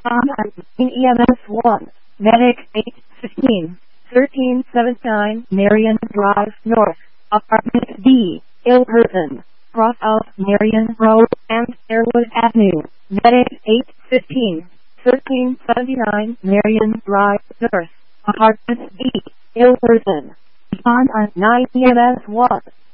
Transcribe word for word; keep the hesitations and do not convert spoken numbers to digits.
On E M S one, Medic eight fifteen, thirteen seventy-nine, Marion Drive North, Apartment D, Ilperton, Cross out Marion Road and Airwood Avenue, Medic eight fifteen, thirteen seventy-nine, Marion Drive North, Apartment D, Ilperton. On nine E M S one.